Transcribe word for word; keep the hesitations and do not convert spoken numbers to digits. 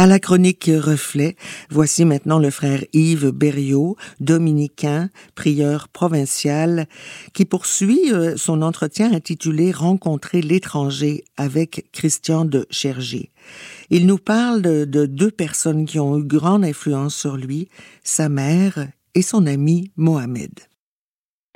À la chronique Reflet, voici maintenant le frère Yves Berriot, dominicain, prieur provincial, qui poursuit son entretien intitulé « Rencontrer l'étranger » avec Christian de Chergé. Il nous parle de, de deux personnes qui ont eu grande influence sur lui, sa mère et son ami Mohamed.